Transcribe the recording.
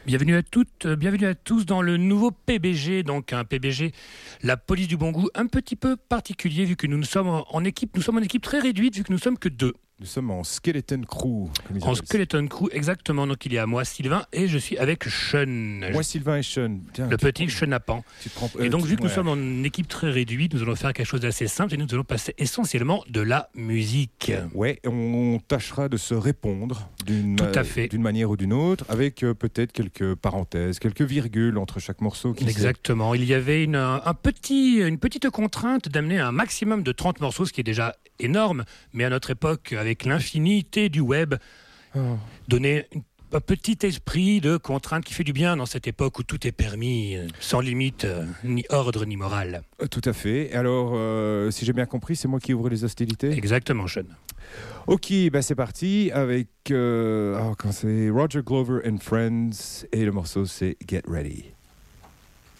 Bienvenue à toutes, bienvenue à tous dans le nouveau PBG, donc un PBG, la police du bon goût, un petit peu particulier vu que nous sommes en équipe, très réduite vu que nous sommes que deux. Nous sommes en Skeleton Crew. En Skeleton Crew, exactement. Donc il y a moi, Sylvain, et je suis avec Sean. Moi, Sylvain et Sean. Tiens, le petit chenapan. Et donc, vu que nous sommes en équipe très réduite, nous allons faire quelque chose d'assez simple et nous allons passer essentiellement de la musique. Ouais, on tâchera de se répondre d'une manière ou d'une autre, avec peut-être quelques parenthèses, quelques virgules entre chaque morceau. Exactement. Il y avait une petite contrainte d'amener un maximum de 30 morceaux, ce qui est déjà énorme, mais à notre époque, avec l'infinité du web, donner un petit esprit de contrainte qui fait du bien dans cette époque où tout est permis, sans limite, ni ordre, ni morale. Tout à fait. Alors, si j'ai bien compris, c'est moi qui ouvre les hostilités ? Exactement, Sean. Ok, c'est parti avec c'est Roger Glover and Friends, et le morceau c'est Get Ready.